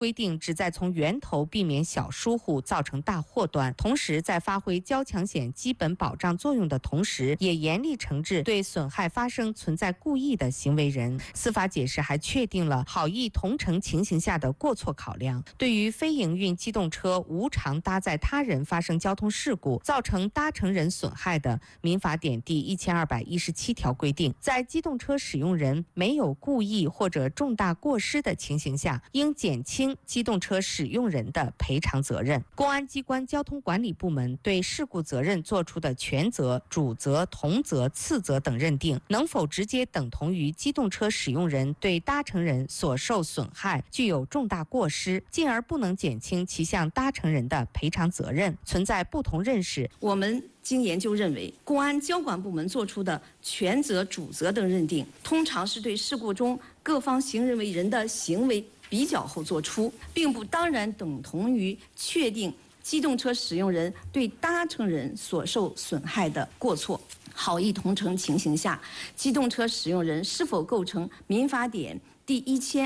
规定旨在从源头避免小疏忽造成大祸端，同时在发挥交强险基本保障作用的同时，也严厉惩治对损害发生存在故意的行为人。司法解释还确定了好意同乘情形下的过错考量。对于非营运机动车无偿搭载他人发生交通事故，造成搭乘人损害的，民法典第1217条规定，在机动车使用人没有故意或者重大过失的情形下，应减轻机动车使用人的赔偿责任。公安机关交通管理部门对事故责任作出的全责、主责、同责、次责等认定，能否直接等同于机动车使用人对搭乘人所受损害具有重大过失，进而不能减轻其向搭乘人的赔偿责任，存在不同认识。 我们经研究认为，公安交管部门作出的全责、主责等认定，通常是对事故中各方行人为人的行为比较后作出，并不当然等同于确定机动车使用人对搭乘人所受损害的过错。好意同乘情形下，机动车使用人是否构成民法典第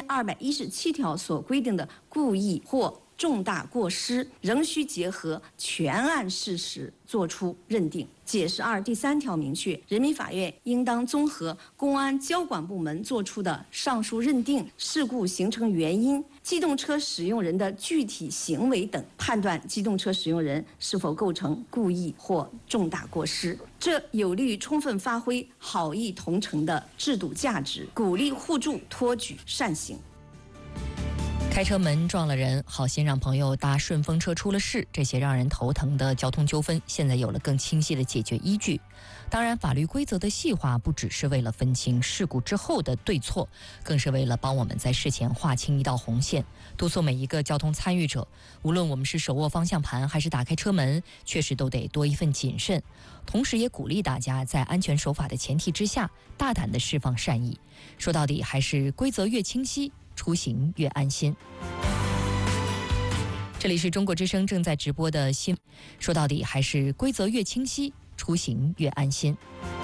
1217条所规定的故意或重大过失，仍需结合全案事实作出认定。解释2第3条明确，人民法院应当综合公安交管部门作出的上述认定、事故形成原因、机动车使用人的具体行为等，判断机动车使用人是否构成故意或重大过失。这有利于充分发挥好意同乘的制度价值，鼓励互助、托举善行。 开车门撞了人，好心让朋友搭顺风车出了事，这些让人头疼的交通纠纷，现在有了更清晰的解决依据。当然，法律规则的细化不只是为了分清事故之后的对错，更是为了帮我们在事前划清一道红线，督促每一个交通参与者，无论我们是手握方向盘还是打开车门，确实都得多一份谨慎。同时也鼓励大家在安全守法的前提之下，大胆地释放善意。说到底，还是规则越清晰，出行越安心。这里是中国之声正在直播的新，说到底还是规则越清晰，出行越安心。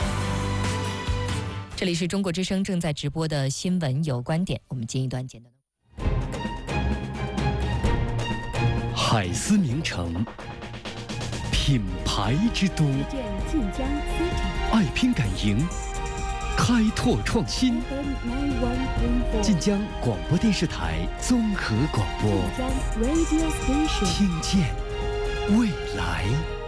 这里是中国之声正在直播的新闻有观点，我们进一段简单的。 海思名城，品牌之都，爱拼敢赢，开拓创新。晋江广播电视台综合广播，听见未来。